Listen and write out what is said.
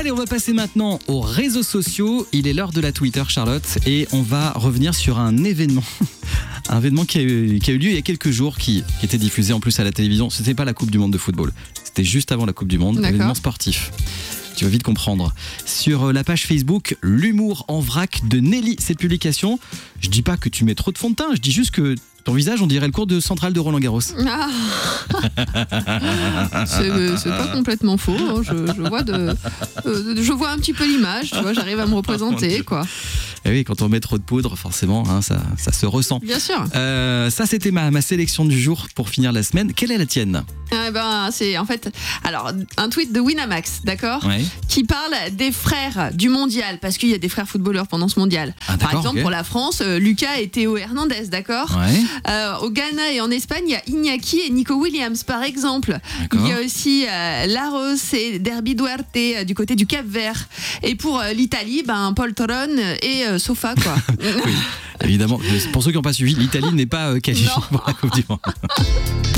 Allez, on va passer maintenant aux réseaux sociaux. Il est l'heure de la Twitter, Charlotte, et on va revenir sur un événement. Un événement qui a eu lieu il y a quelques jours, qui était diffusé en plus à la télévision. C'était pas la Coupe du Monde de football, c'était juste avant la Coupe du Monde, un événement sportif. Tu vas vite comprendre. Sur la page Facebook, l'humour en vrac de Nelly, cette publication. Je dis pas que tu mets trop de fond de teint, je dis juste que ton visage, on dirait le cours de centrale de Roland Garros. Ah. C'est pas complètement faux. Hein. Je vois un petit peu l'image, tu vois, j'arrive à me représenter, quoi. Et oui, quand on met trop de poudre, forcément, hein, ça se ressent. Bien sûr. Ça, c'était ma sélection du jour pour finir la semaine. Quelle est la tienne ? C'est en fait, alors, un tweet de Winamax, d'accord, Ouais. qui parle des frères du mondial, parce qu'il y a des frères footballeurs pendant ce mondial. Par exemple, pour la France, Lucas et Théo Hernandez, d'accord. Ouais. Au Ghana et en Espagne, il y a Iñaki et Nico Williams, par exemple. D'accord. Il y a aussi Laros et Derby Duarte du côté du Cap-Vert. Et pour l'Italie, Paul Toron et Sofa, quoi. Oui, évidemment. Pour ceux qui n'ont pas suivi, l'Italie n'est pas qualifiée pour la Coupe du Monde.